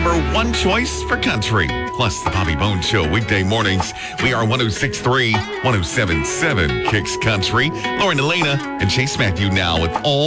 number one choice for country. Plus the Bobby Bones Show weekday mornings. We are 106.3, 107.7 Kicks Country. Lauren Elena and Chase Matthew now with all